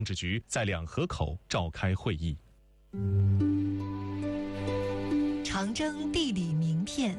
政治局在两河口召开会议。 长征地理名片。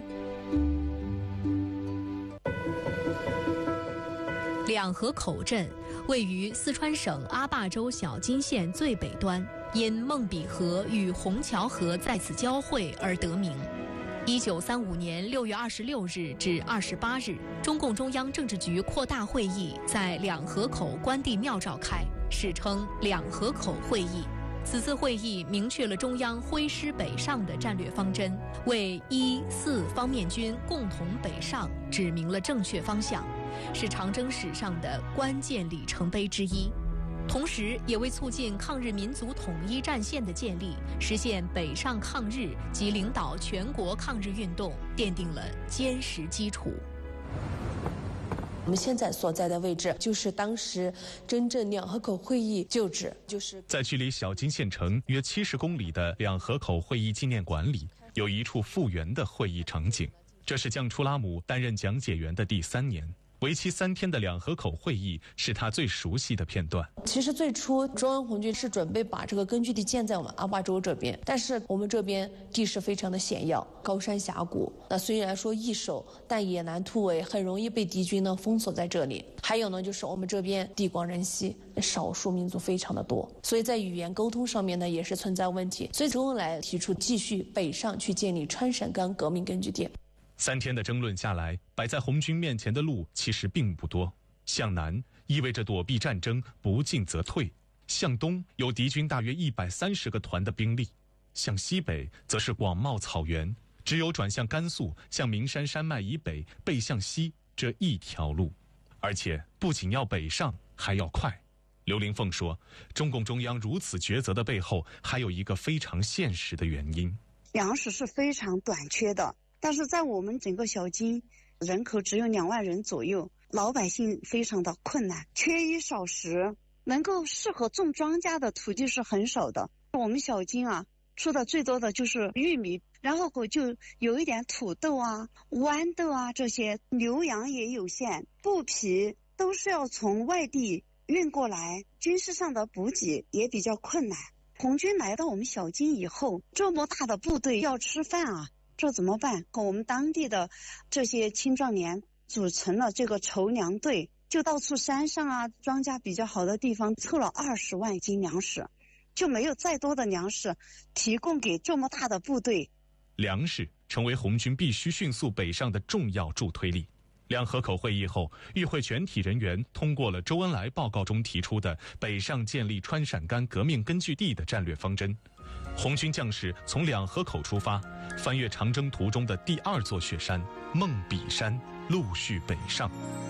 两河口镇位于四川省阿坝州小金县最北端，因孟比河与虹桥河在此交汇而得名。1935年6月26日至28日，中共中央政治局扩大会议在两河口关帝庙召开，史称两河口会议。此次会议明确了中央挥师北上的战略方针，为1、4方面军共同北上指明了正确方向，是长征史上的关键里程碑之一。同时也为促进抗日民族统一战线的建立，实现北上抗日及领导全国抗日运动奠定了坚实基础。 我们现在所在的位置就是当时真正两河口会议旧址，就是在距离小金县城约70公里的两河口会议纪念馆里，有一处复原的会议场景。这是将初拉姆担任讲解员的第3年。为期3天的两河口会议是他最熟悉的片段。 其实最初中央红军是准备把这个根据地建在我们阿坝州这边，但是我们这边地势非常的险要，高山峡谷，那虽然说易守，但也难突围，很容易被敌军呢封锁在这里。还有呢，就是我们这边地广人稀，少数民族非常的多，所以在语言沟通上面呢也是存在问题。所以周恩来提出继续北上去建立川陕甘革命根据地。 3天的争论下来，摆在红军面前的路其实并不多。向南意味着躲避战争，不进则退；向东有敌军大约130个团的兵力；向西北则是广袤草原，只有转向甘肃，向名山山脉以北，背向西这一条路。而且不仅要北上，还要快。刘玲凤说，中共中央如此抉择的背后，还有一个非常现实的原因： 粮食是非常短缺的。但是在我们整个小金，人口只有2万人左右，老百姓非常的困难，缺衣少食，能够适合种庄稼的土地是很少的。我们小金啊，出的最多的就是玉米，然后就有一点土豆啊、豌豆啊这些，牛羊也有限，布匹都是要从外地运过来，军事上的补给也比较困难。红军来到我们小金以后，这么大的部队要吃饭啊，这怎么办？我们当地的这些青壮年组成了这个筹粮队，就到处山上啊，庄稼比较好的地方凑了20万斤粮食，就没有再多的粮食提供给这么大的部队。 粮食成为红军必须迅速北上的重要助推力。两河口会议后，与会全体人员通过了周恩来报告中提出的北上建立川陕甘革命根据地的战略方针。红军将士从两河口出发，翻越长征途中的第2座雪山孟比山，陆续北上。